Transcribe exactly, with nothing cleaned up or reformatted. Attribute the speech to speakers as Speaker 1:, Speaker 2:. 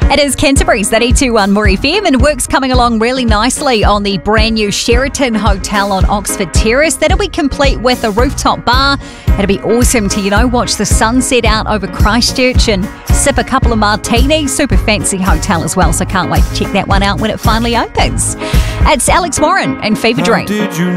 Speaker 1: It is Canterbury's thirty-two point one More F M, and work's coming along really nicely on the brand new Sheraton Hotel on Oxford Terrace. That'll be complete with a rooftop bar. It'll be awesome to, you know, watch the sunset out over Christchurch and sip a couple of martinis. Super fancy hotel as well, so can't wait to check that one out when it finally opens. It's Alex Warren and Fever Dream.